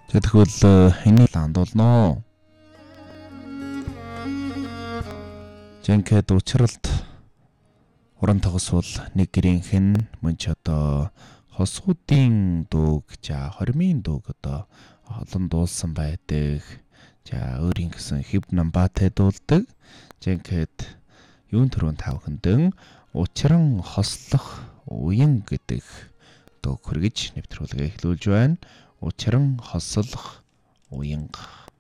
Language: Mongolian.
Тэгвэл энэ ланд болно. Жинхэнэ учралт уран тогсвол нэг гэрийнхэн мөн ч одоо хосуудын дууг за хормын дууг одоо олон дуулсан байдаг. За өөрийн гэсэн хэв намбатай дуулдаг. Жинхэнэ юун төрөнд тавхандэн учран хослох уян гэдэг дуу хүргэж нэвтрүүлгээ эхлүүлж байна. Учран хослох уянга.